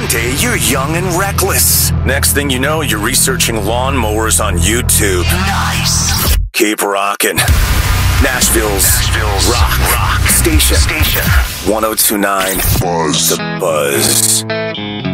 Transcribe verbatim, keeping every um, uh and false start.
one day you're young and reckless. Next thing you know, you're researching lawnmowers on YouTube. Nice. Keep rocking. Nashville's, Nashville's rock, rock station. Station. one oh two point nine Buzz. The Buzz.